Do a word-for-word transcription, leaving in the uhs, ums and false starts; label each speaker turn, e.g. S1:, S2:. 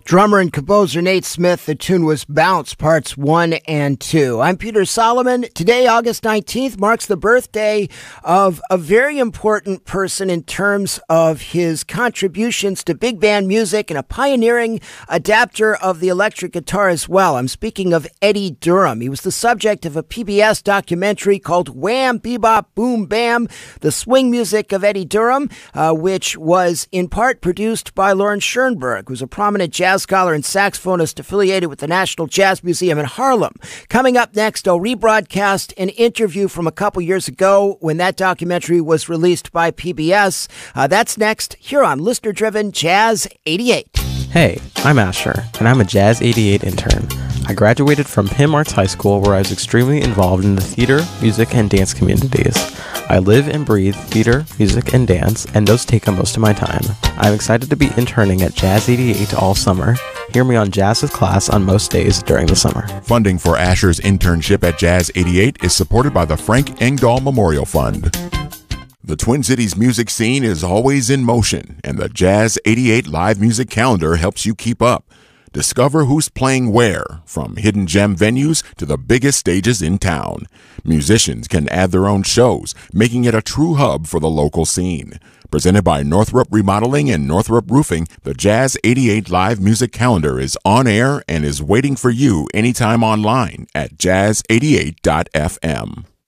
S1: drummer and composer Nate Smith. The tune was Bounce, Parts one and two. I'm Peter Solomon. Today, August nineteenth, marks the birthday of a very important person in terms of his contributions to big band music and a pioneering adapter of the electric guitar as well. I'm speaking of Eddie Durham. He was the subject of a P B S documentary called Wham, Bebop, Boom, Bam, The Swing Music of Eddie Durham, uh, which was in part produced by Lauren Schoenberg, who's a prominent jazz scholar and saxophonist affiliated with the National Jazz Museum in Harlem. Coming up next, I'll rebroadcast an interview from a couple years ago when that documentary was released by P B S. Uh, that's next here on listener-driven Jazz eighty-eight.
S2: Hey, I'm Asher, and I'm a Jazz eighty-eight intern. I graduated from P I M Arts High School, where I was extremely involved in the theater, music, and dance communities. I live and breathe theater, music, and dance, and those take up most of my time. I'm excited to be interning at Jazz eighty-eight all summer. Hear me on Jazz with Class on most days during the summer.
S3: Funding for Asher's internship at Jazz eighty-eight is supported by the Frank Engdahl Memorial Fund. The Twin Cities music scene is always in motion, and the Jazz eighty-eight live music calendar helps you keep up. Discover who's playing where, from hidden gem venues to the biggest stages in town. Musicians can add their own shows, making it a true hub for the local scene. Presented by Northrop Remodeling and Northrop Roofing, the Jazz eighty-eight live music calendar is on air and is waiting for you anytime online at jazz eighty-eight dot f m.